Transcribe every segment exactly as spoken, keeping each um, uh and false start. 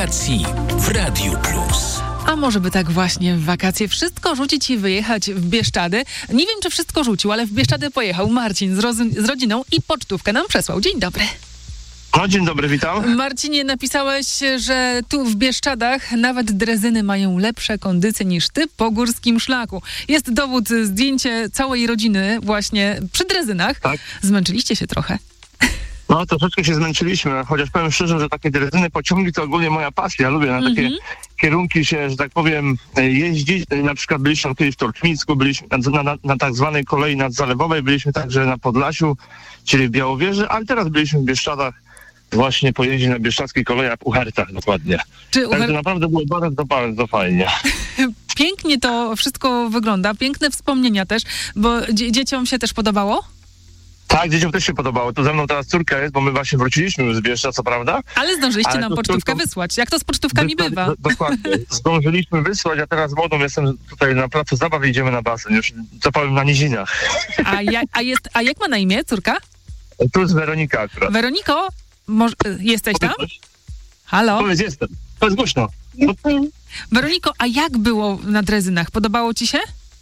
wakacji w Radiu Plus. A może by tak właśnie w wakacje wszystko rzucić i wyjechać w Bieszczady? Nie wiem, czy wszystko rzucił, ale w Bieszczady pojechał Marcin z, roz- z rodziną i pocztówkę nam przesłał. Dzień dobry. No, dzień dobry, witam. Marcinie, napisałeś, że tu w Bieszczadach nawet drezyny mają lepsze kondycje niż ty po górskim szlaku. Jest dowód, zdjęcie całej rodziny właśnie przy drezynach. Tak. Zmęczyliście się trochę. No, troszeczkę się zmęczyliśmy, chociaż powiem szczerze, że takie drezyny, pociągi to ogólnie moja pasja. Lubię na takie Mhm. kierunki się, że tak powiem, jeździć. Na przykład byliśmy kiedyś w Torczmicku, byliśmy na, na, na tak zwanej kolei nadzalewowej, byliśmy także na Podlasiu, czyli w Białowieży, ale teraz byliśmy w Bieszczadach, właśnie pojeździć na bieszczadzkiej kolei, a w Uhertach dokładnie. Czy Także Uher- naprawdę było bardzo, bardzo fajnie. Pięknie to wszystko wygląda, piękne wspomnienia też, bo dzie- dzieciom się też podobało? Tak, dzieciom też się podobało. To ze mną teraz córka jest, bo my właśnie wróciliśmy już z Bieszczad, co prawda. Ale zdążyliście Ale nam to pocztówkę tylko- wysłać. Jak to z pocztówkami Wysłać- bywa? do- Dokładnie. Zdążyliśmy wysłać, a teraz z młodą jestem tutaj na placu zabaw i idziemy na basen. Już co powiem, na nizinach. A, ja, a, jest, a jak ma na imię córka? Tu jest Weronika akurat. Weroniko, moż, jesteś tam? Powiedz coś? Halo? Powiedz, jestem. Powiedz głośno. No, Weroniko, a jak było na drezynach? Podobało ci się?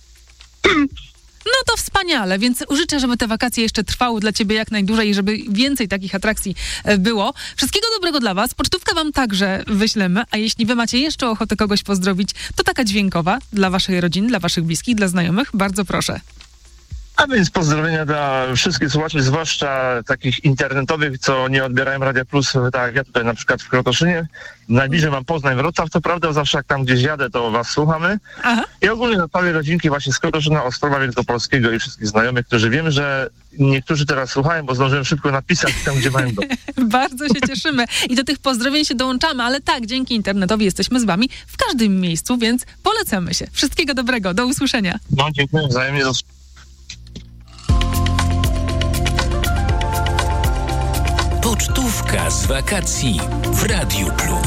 No to wspaniale, więc życzę, żeby te wakacje jeszcze trwały dla ciebie jak najdłużej i żeby więcej takich atrakcji e, było. Wszystkiego dobrego dla was. Pocztówkę wam także wyślemy, a jeśli wy macie jeszcze ochotę kogoś pozdrowić, to taka dźwiękowa dla waszej rodziny, dla waszych bliskich, dla znajomych. Bardzo proszę. a więc pozdrowienia dla wszystkich słuchaczy, zwłaszcza takich internetowych, co nie odbierają Radia Plus, tak jak ja tutaj na przykład w Krotoszynie. Najbliżej mam Poznań, Wrocław, co prawda, zawsze jak tam gdzieś jadę, to was słuchamy. Aha. I ogólnie na całej rodzinki właśnie z Krotoszyna, Ostrowa Wielkopolskiego i wszystkich znajomych, którzy wiem, że niektórzy teraz słuchają, bo zdążyłem szybko napisać tam, gdzie mają go. Bardzo się cieszymy i do tych pozdrowień się dołączamy, ale tak, dzięki internetowi jesteśmy z wami w każdym miejscu, więc polecamy się. Wszystkiego dobrego, do usłyszenia. No, dziękuję wzajemnie za Pocztówka z wakacji w Radiu Plus.